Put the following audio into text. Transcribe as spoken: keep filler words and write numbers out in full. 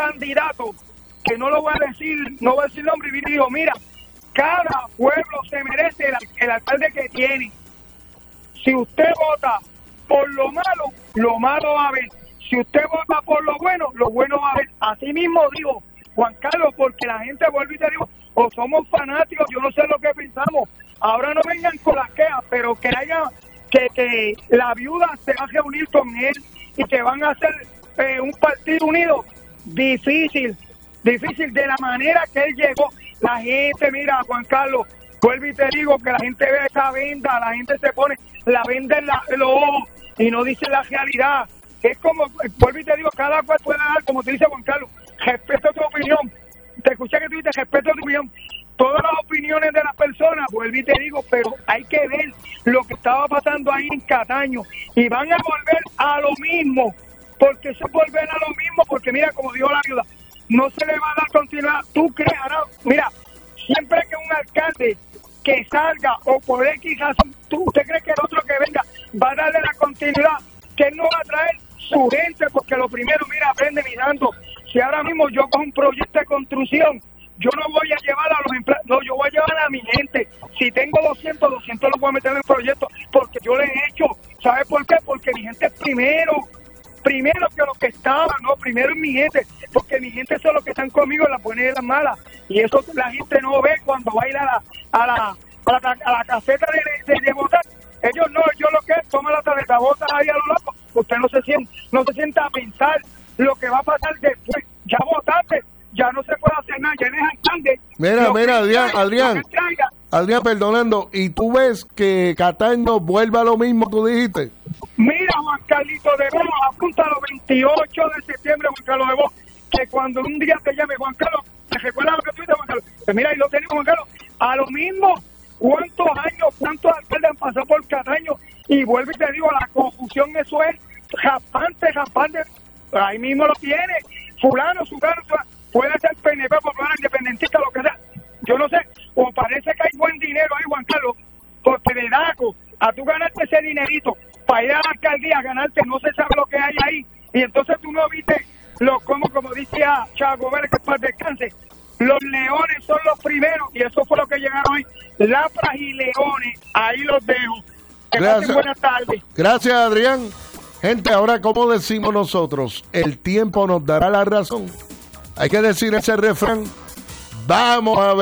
candidato, que no lo voy a decir, no voy a decir nombre, y digo, mira, cada pueblo se merece el, el alcalde que tiene. Si usted vota por lo malo, lo malo va a haber. Si usted vota por lo bueno, lo bueno va a haber. Así mismo digo, Juan Carlos, porque la gente vuelve y te digo, o somos fanáticos, yo no sé lo que pensamos. Ahora no vengan con las quejas, pero que haya, que, que la viuda se va a reunir con él y que van a hacer eh, un partido unido. Difícil, difícil de la manera que él llegó. La gente, mira, Juan Carlos, vuelvo y te digo que la gente ve esa venda, la gente se pone la venda en, la, en los ojos y no dice la realidad. Es como, vuelvo y te digo, cada cual puede dar, como te dice Juan Carlos, respeto tu opinión. Te escuché que tú dices, respeto tu opinión. Todas las opiniones de las personas, vuelvo y te digo, pero hay que ver lo que estaba pasando ahí en Cataño. Y van a volver a lo mismo, porque eso es volver a lo mismo, porque mira, como dijo la viuda, no se le va a dar continuidad. Tú crees, ahora, mira, siempre que un alcalde que salga o por X razón, ¿tú, usted cree que el otro que venga va a darle la continuidad? Que él no va a traer su gente, porque lo primero, mira, aprende mirando. Si ahora mismo yo cojo un proyecto de construcción, yo no voy a llevar a los empleados, no, yo voy a llevar a mi gente. Si tengo doscientos, doscientos los voy a meter en el proyecto, porque yo les he hecho. ¿Sabe por qué? Porque mi gente es primero. Primero que los que estaban, no, primero es mi gente, porque mi gente son los que están conmigo en las buenas y en las malas, y eso la gente no ve cuando va a ir a la a la, a la, a la caseta de, de, de votar. Ellos no, ellos lo que es, toma la tarjeta, vota ahí a lo loco, usted no se sienta, no se sienta a pensar lo que va a pasar después. Ya votaste, ya no se puede hacer nada, ya eres alcalde. Mira, mira, Adrián, Adrián, Adrián, perdonando, ¿y tú ves que Cataño vuelva a lo mismo tú dijiste? Mira, Juan Carlito de Vos, apunta a los veintiocho de septiembre, Juan Carlos de Vos, que cuando un día te llame, Juan Carlos, ¿te recuerdas lo que tú dices, Juan Carlos? Pues mira, y lo tenemos, Juan Carlos, a lo mismo, ¿cuántos años, cuántos alcaldes han pasado por Cataño? Y vuelvo y te digo, la confusión, eso es raspante, raspante, ahí mismo lo tiene, fulano, fulano, puede ser P N P, popular, independentista, lo que sea, yo no sé, o parece que hay buen dinero ahí, Juan Carlos, porque de Daco, a tú ganarte ese dinerito, para ir a la alcaldía a ganarte, no se sabe lo que hay ahí, y entonces tú no viste, los como como decía Chago Vélez, que para descanse, los leones son los primeros, y eso fue lo que llegaron hoy, Lapras y leones, ahí los dejo. Que Gracias. Buenas tardes. Gracias, Adrián. Gente, ahora, como decimos nosotros, el tiempo nos dará la razón. Hay que decir ese refrán. Vamos a ver.